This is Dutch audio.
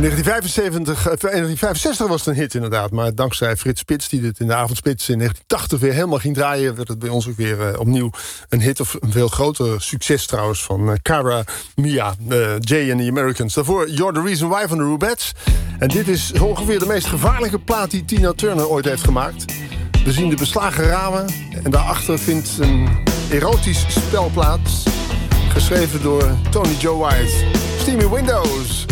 1965 was het een hit inderdaad. Maar dankzij Frits Spits, die dit in de avondspits in 1980 weer helemaal ging draaien, werd het bij ons ook weer opnieuw een hit. Of een veel groter succes trouwens van Cara Mia, Jay and the Americans. Daarvoor You're the Reason Why van de Rubettes. En dit is ongeveer de meest gevaarlijke plaat die Tina Turner ooit heeft gemaakt. We zien de beslagen ramen en daarachter vindt een erotisch spel plaats. Geschreven door Tony Joe White. Steamy Windows.